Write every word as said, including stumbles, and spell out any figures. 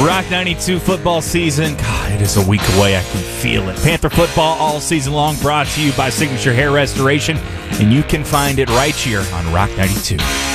Rock ninety-two football season, God, it is a week away. I can feel it. Panther football all season long, brought to you by Signature Hair Restoration, and you can find it right here on Rock ninety-two.